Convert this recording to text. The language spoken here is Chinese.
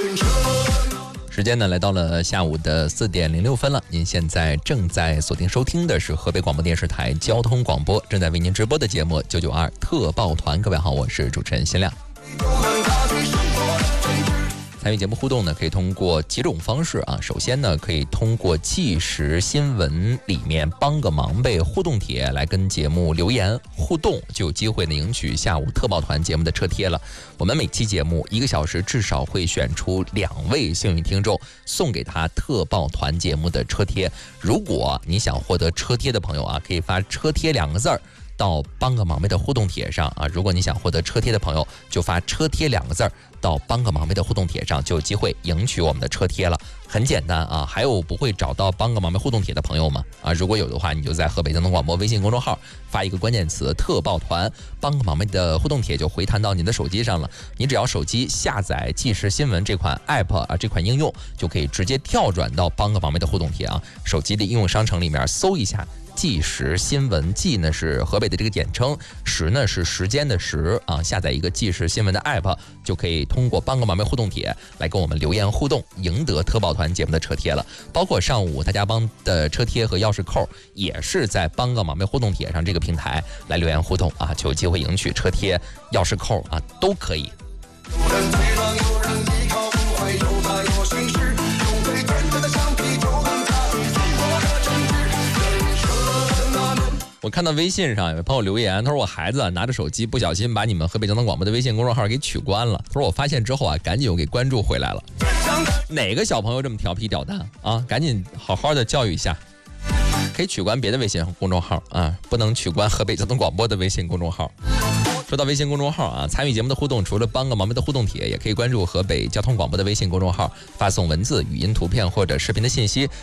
时间呢来到了下午的4点06分了，您现在正在锁定收听的是河北广播电视台交通广播正在为您直播的节目992特报团。各位好，我是主持人新亮。参与节目互动呢，可以通过几种方式啊。首先呢，可以通过即时新闻里面帮个忙呗互动帖来跟节目留言互动，就有机会呢赢取下午特报团节目的车贴了。我们每期节目1个小时至少会选出2位幸运听众，送给他特报团节目的车贴。如果你想获得车贴的朋友啊，可以发车贴2个字儿到帮个忙呗的互动帖上啊。如果你想获得车贴的朋友，就发车贴2个字儿到帮个忙呗的互动帖上，就有机会赢取我们的车贴了。很简单啊。还有不会找到帮个忙呗互动帖的朋友吗？啊，如果有的话，你就在河北交通广播微信公众号发一个关键词特报团，帮个忙呗的互动帖就回弹到你的手机上了。你只要手机下载即时新闻这款 app 啊，这款应用就可以直接跳转到帮个忙呗的互动帖啊。手机的应用商城里面搜一下即时新闻，即呢是河北的这个简称，时呢是时间的时啊。下载一个即时新闻的 app， 就可以通过帮个忙呗互动帖来跟我们留言互动，赢得特报团节目的车贴了。包括上午大家帮的车贴和钥匙扣，也是在帮个忙呗互动帖上这个平台来留言互动啊，就有机会赢取车贴、钥匙扣啊，都可以。有人推让，有人依靠，不会有他有心事，用最真诚的橡皮就能擦去生活的真挚。我看到微信上有朋友留言，他说我孩子拿着手机不小心把你们河北交通广播的微信公众号给取关了。他说我发现之后啊，赶紧又给关注回来了。哪个小朋友这么调皮捣蛋啊？赶紧好好的教育一下。可以取关别的微信公众号啊，不能取关河北交通广播的微信公众号。说到微信公众号啊，参与节目的互动，除了帮个忙呗的互动帖，也可以关注河北交通广播的微信公众号，发送文字、语音、图片或者视频的信息